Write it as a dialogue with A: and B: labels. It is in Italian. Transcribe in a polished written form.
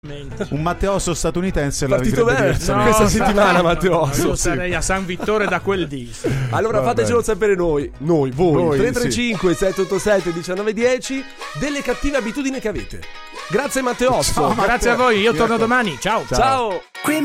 A: Un Matteosso statunitense la
B: partito
A: vivrebbe
B: bene
A: diversamente.
B: questa settimana, Matteosso.
C: Io sarei a San Vittore da quel disco.
B: Allora fatecelo sapere voi, voi, 335 787 1910 delle cattive abitudini che avete. Grazie Matteosso.
C: Grazie a voi, io torno domani. Ciao.
B: Ciao.